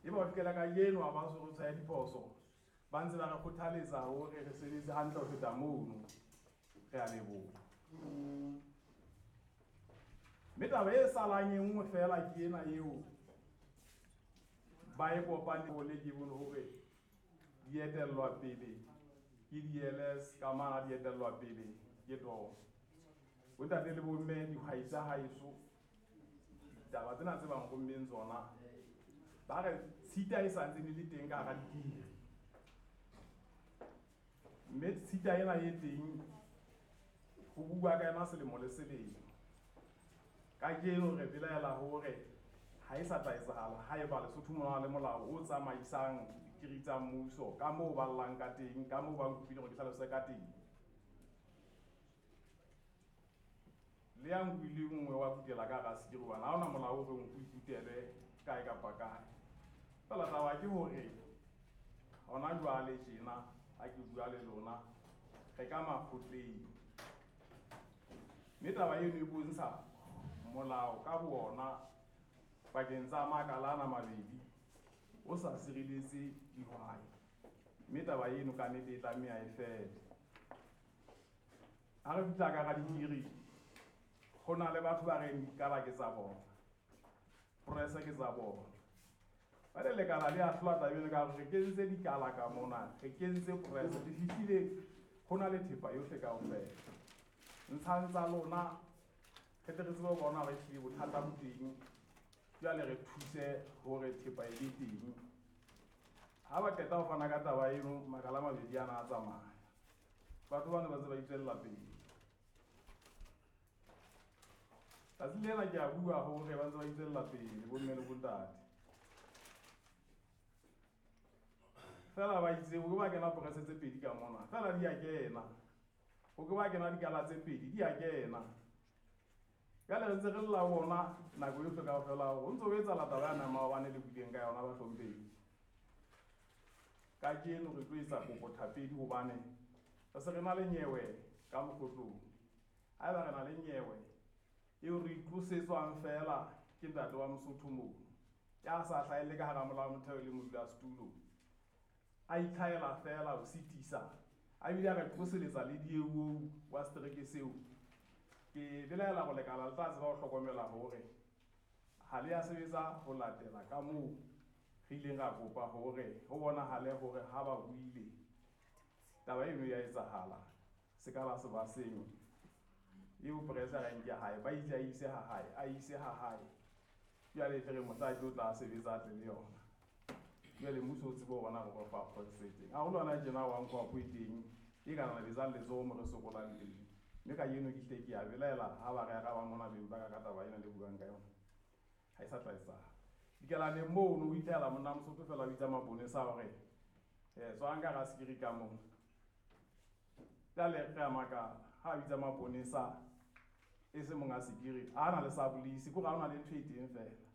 eba o fikela ka yeno a ba se go tsaya diposo ba ntse ba re kgothaletsa hore re sebetse hantle ho feta mono re a leboha. Mme taba e salang e nngwe fela ke ena eo ba e kopane le ke bone hore di etellwa pele ke di-LS ka mana di etellwa pele ke toro. Bontate le bomme dihwai tsa haeso taba tsena tse bang gommeng tsona ba re tshita e santse le teng ka hara ditiri, mme tshita ena e teng ho bua ka ena selemo le selemo. Ka keno re belaela hore ha e sa tla etsahala haeba Lesotho mona le molao o tsamaisang ditiri tsa mmuso ka moo ba llang ka teng, ka moo ba nkopile hore ke hlalose ka teng. Le ya nkuile nngwe wa kutela ka ga sekiri hobane ha hona molao o reng o ikutele kae kapa kae. Fela taba ke hore hona jwale tjena ha ke bua le lona re ka makgotleng, mme taba eno e bontsha molao ka bona pakeng tsa makala ana mabedi o sa sireletse dihwai, mme taba eno ka nnete e tlameha e fele. Ha re fihla ka ga ditiri ho na le batho ba reng dikala ke tsa bona, prese ke tsa bona. Ba le lekala le a hlola tabeng ka re kentse dikala ka mona, re kentse prese, di fihlile ho na le thepa yohle kaofela. Ntshang tsa lona re tle re tsebe ho bona re tlile bothata bo teng, jwale re thuse hore thepa e be teng. Ha ba qeta ho fana ka taba eno makala a mabedi ana a tsamaya, batho ba ne ba ntse ba itswella pele. Tsatsi lena ke a bua hore ba ntse ba itswella pele bomme le bontate. Fela ba itse ho ba kena prese tse pedi ka mona, fela di a kena. Ho ke ba kena dikala tse pedi di a kena. Jwale re ntse re lla bona nako yohle kaofela hore o ntso o etsahala taba yana maobane le buileng ka yona ba hlomphehi. Ka keno re tlo etsa kopo thapedi hobane re se re na le nyewe ka mokotlong. Haeba re na le nyewe eo re itlosetswang fela ke ntate wa Mosotho moo, ya sa hlahelle ka hara molao motheo le modulasetulo, a itlhaela fela ho sitisa, a bile a re tloseletsa le diewong wa setereke seo. Ke belaela go lekala le tla tseba ho hlokomela hore ha le a sebetsa ho latela ka moo re ileng ra kopa hore ho bonahale hore ha ba buile taba eno ya etsahala sekala se ba seng. Eo presa ga nke hae ba itse a ise ha hae, a ise ha hae. Jwale fere motaki o tla sebetsa tle le yona. Jwale mmuso o tsebe ho bona gore fa setting ha ho lona tjena wa nkwa po teng e kana le tsa letso mo re sokolang teng. Mme ka yeno ke hle ke a belaela ha ba ga ba mona beng ba ka taba ena le buang ka yona ha e sa tla etsahala. Dikalane moo no itela monna Mosotho fela o itsa maponesa hore tswang ka ga sekiri ka moo. Jwale re a maka ha bitsa maponesa e se monga sekiri a na le sa polisi go ga ona le ntho e teng fela.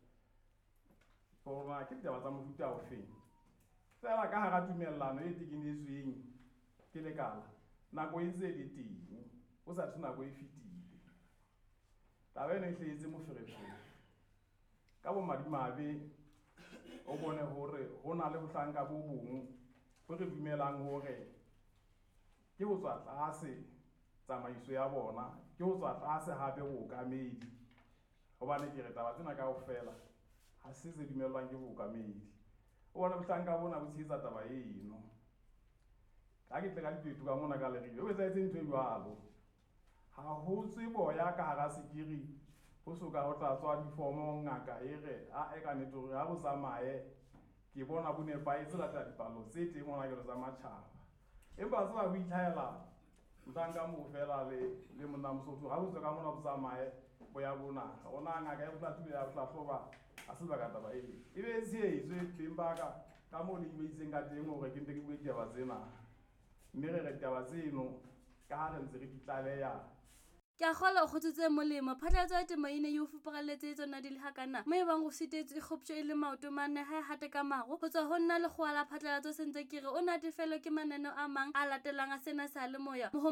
Bona ke ditaba tsa mofuta o feng fela ka hara tumellano e tekenetsweng ke lekala nako e ntse le teng o sa tsena go e fetile. Taba ena e hlahetse moferefere ka bo madimabe o bone hore ho na le bohlanka bo bong bo re dumelang hore ke ho tswa tlase tsamaiso ya bona, ke ho tswa tlase hape bookamedi. Hobane ke re taba tsena kaofela ha se se dumellwang ke bookamedi. O bona bohlanka bona bo tshehetsa taba eno. Ha ke tle ka dipeto ka mona ka lerebe o etsaetse ntho e jwalo. Ha ho tsebo ya ka hara sekiri ho soka ho tla tswa difomo ngaka e re a e ka netore ha bo tsamaye ke bona bo nepahetse latela dipalo tse teng mona ke re tsa matjhaba. Empa se ba ho itlhaela motlanka mo fela le monna Mosotho ha bo tswa ka mona bo tsamaye bo ya bona ona ngaka e tla tulela tla hloba a se ba ka taba e be tsietso e teng ba ka mo le imeitseng ka teng hore ke nte ke bue ditaba tsena. Mme re taba tseno ka ha re ntse re ditlaleya. Ke a kgola o kgotsetse molemo phatlalatso ya temo ine yo fupagalletse tsona di le hakana mo e bang go sitetse ikgoptse e le maoto mane ha hate ka mago go tswa ho nna le go ala phatlalatso sentse ke re o natefelo ke maneno a mang a latelang a sena sa le moya